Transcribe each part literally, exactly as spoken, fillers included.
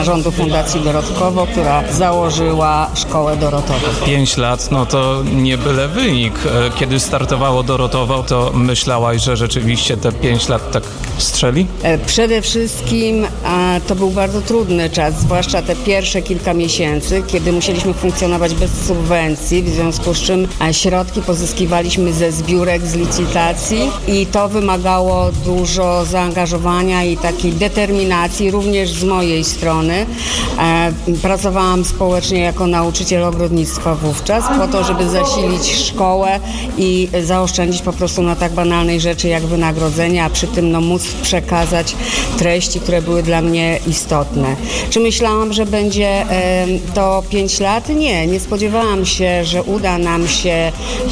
zarządu Fundacji Dorotkowo, która założyła Szkołę Dorotową. Pięć lat, no to nie byle wynik. Kiedy startowało Dorotowo, to myślałaś, że rzeczywiście te pięć lat tak strzeli? Przede wszystkim a, to był bardzo trudny czas, zwłaszcza te pierwsze kilka miesięcy, kiedy musieliśmy funkcjonować bez subwencji, w związku z czym a, środki pozyskiwaliśmy ze zbiórek, z licytacji i to wymagało dużo zaangażowania i takiej determinacji, również z mojej strony. E, pracowałam społecznie jako nauczyciel ogrodnictwa wówczas, po to, żeby zasilić szkołę i zaoszczędzić po prostu na tak banalnej rzeczy jak wynagrodzenia, a przy tym no, móc przekazać treści, które były dla mnie istotne. Czy myślałam, że będzie e, to pięć lat? Nie, nie spodziewałam się, że uda nam się e,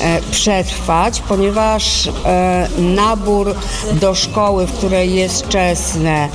przetrwać, ponieważ e, nabór do szkoły, w której jest czesne,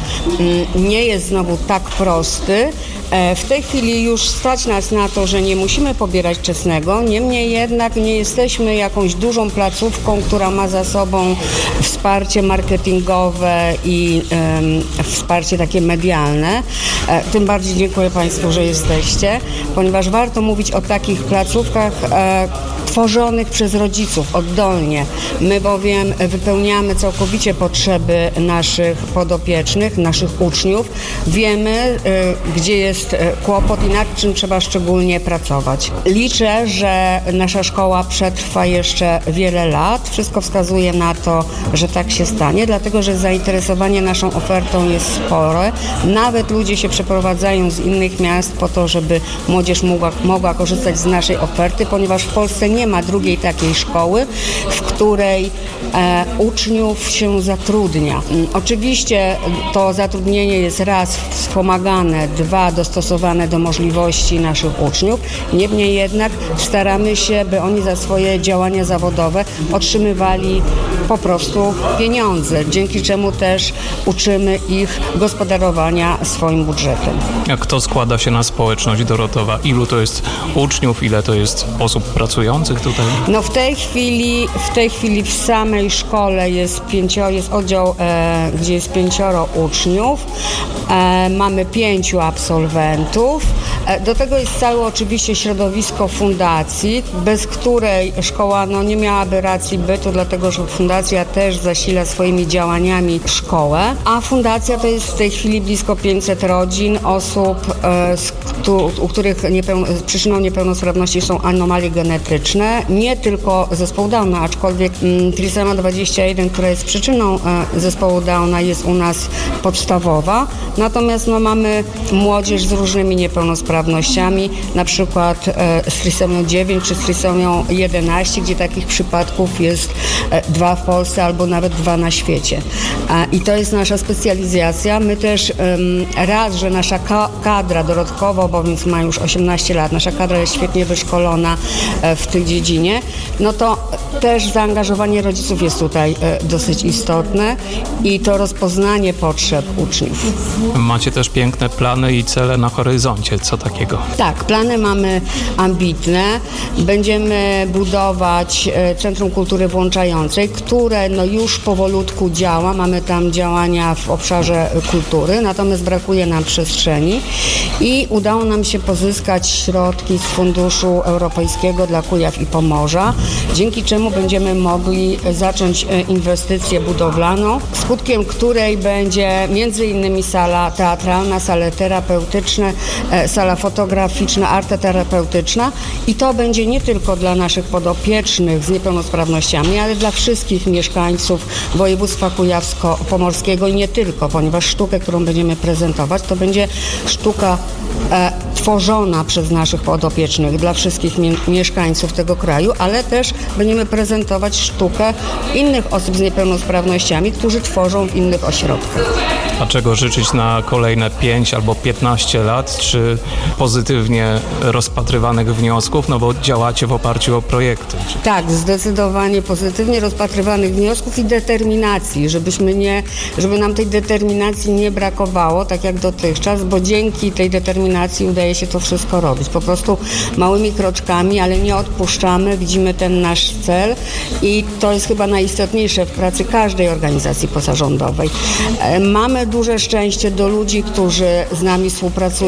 m, nie jest znowu tak prosty. W tej chwili już stać nas na to, że nie musimy pobierać czesnego, niemniej jednak nie jesteśmy jakąś dużą placówką, która ma za sobą wsparcie marketingowe i um, wsparcie takie medialne. E, tym bardziej dziękuję Państwu, że jesteście, ponieważ warto mówić o takich placówkach e, tworzonych przez rodziców oddolnie. My bowiem wypełniamy całkowicie potrzeby naszych podopiecznych, naszych uczniów. Wiemy, y, gdzie jest kłopot i nad czym trzeba szczególnie pracować. Liczę, że nasza szkoła przetrwa jeszcze wiele lat. Wszystko wskazuje na to, że tak się stanie, dlatego że zainteresowanie naszą ofertą jest spore. Nawet ludzie się przeprowadzają z innych miast po to, żeby młodzież mogła, mogła korzystać z naszej oferty, ponieważ w Polsce nie ma drugiej takiej szkoły, w której e, uczniów się zatrudnia. Oczywiście to zatrudnienie jest raz wspomagane, dwa dostosowane do możliwości naszych uczniów. Niemniej jednak staramy się, by oni za swoje działania zawodowe otrzymywali po prostu pieniądze, dzięki czemu też uczymy ich gospodarowania swoim budżetem. A kto składa się na społeczność Dorotowa? Ilu to jest uczniów, ile to jest osób pracujących tutaj? No w tej chwili, w tej chwili w samej szkole jest pięcioro, jest oddział, e, gdzie jest pięcioro uczniów. E, mamy pięciu absolwentów. E, do tego jest całe oczywiście środowisko fundacji, bez której szkoła no, nie miałaby racji bytu, dlatego że fundacja też zasila swoimi działaniami szkołę, a fundacja to jest w tej chwili blisko pięćset rodzin, osób, e, z, tu, u których niepełno, przyczyną niepełnosprawności są anomalie genetyczne, nie tylko zespołu Downa, aczkolwiek mm, trisema dwadzieścia jeden, która jest przyczyną e, zespołu Downa, jest u nas podstawowa. Natomiast no, mamy młodzież z różnymi niepełnosprawnościami, na przykład e, z trisomią dziewięć czy z trisomią jedenaście, gdzie takich przypadków jest e, dwa w Polsce albo nawet dwa na świecie. E, I to jest nasza specjalizacja. My też e, raz, że nasza ka- kadra Dorotkowo, bo więc ma już osiemnaście lat, nasza kadra jest świetnie wyszkolona e, w tej dziedzinie, no to też zaangażowanie rodziców jest tutaj e, dosyć istotne i to rozpoznanie potrzeb uczniów. Macie też piękne plany i cele na horyzoncie. Co takiego? Tak, plany mamy ambitne. Będziemy budować Centrum Kultury Włączającej, które no już powolutku działa. Mamy tam działania w obszarze kultury, natomiast brakuje nam przestrzeni i udało nam się pozyskać środki z Funduszu Europejskiego dla Kujaw i Pomorza, dzięki czemu będziemy mogli zacząć inwestycję budowlaną, skutkiem której będzie między innymi sala teatralna, sale terapeutyczne, sala fotograficzna, arteterapeutyczna i to będzie nie tylko dla naszych podopiecznych z niepełnosprawnościami, ale dla wszystkich mieszkańców województwa kujawsko-pomorskiego i nie tylko, ponieważ sztukę, którą będziemy prezentować, to będzie sztuka e, tworzona przez naszych podopiecznych dla wszystkich mi- mieszkańców tego kraju, ale też będziemy prezentować sztukę innych osób z niepełnosprawnościami, którzy tworzą w innych ośrodkach. A czego życzyć na kolejne pięć albo piętnaście lat? Czy pozytywnie rozpatrywanych wniosków? No bo działacie w oparciu o projekty. Tak, zdecydowanie pozytywnie rozpatrywanych wniosków i determinacji, żebyśmy nie, żeby nam tej determinacji nie brakowało, tak jak dotychczas, bo dzięki tej determinacji udaje się to wszystko robić. Po prostu małymi kroczkami, ale nie odpuszczamy, widzimy ten nasz cel i to jest chyba najistotniejsze w pracy każdej organizacji pozarządowej. Mamy duże szczęście do ludzi, którzy z nami współpracują.